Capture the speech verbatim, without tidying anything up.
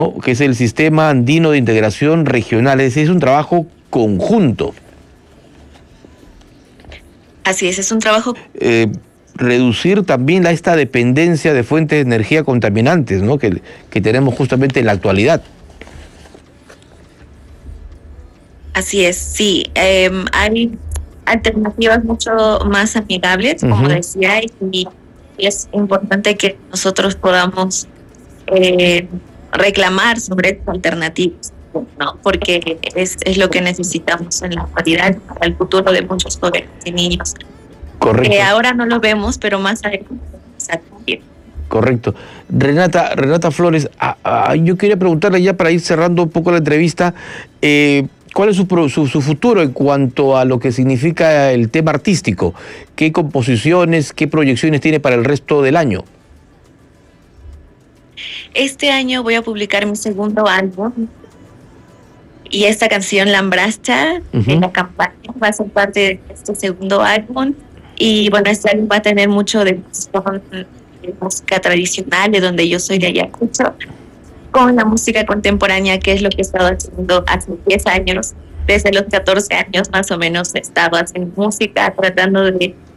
¿no? Que es el Sistema Andino de Integración Regional, es decir, es un trabajo conjunto. Así es, es un trabajo... Eh, reducir también la, esta dependencia de fuentes de energía contaminantes, ¿no? que, que tenemos justamente en la actualidad. Así es, sí. Eh, hay alternativas mucho más amigables, como uh-huh. decía, y es importante que nosotros podamos eh, reclamar sobre estas alternativas, ¿no? Porque es, es lo que necesitamos en la actualidad para el futuro de muchos jóvenes y niños. Correcto. Eh, ahora no lo vemos, pero más adelante también. Correcto. Renata, Renata Flores, a, a, yo quería preguntarle ya para ir cerrando un poco la entrevista, eh, ¿cuál es su, su, su futuro en cuanto a lo que significa el tema artístico? ¿Qué composiciones, qué proyecciones tiene para el resto del año? Este año voy a publicar mi segundo álbum y esta canción, Lambrascha, uh-huh. en la campaña, va a ser parte de este segundo álbum. Y bueno, este álbum va a tener mucho de, de música tradicional, de donde yo soy de Ayacucho, con la música contemporánea, que es lo que he estado haciendo hace diez años. Desde los catorce años más o menos he estado haciendo música, tratando de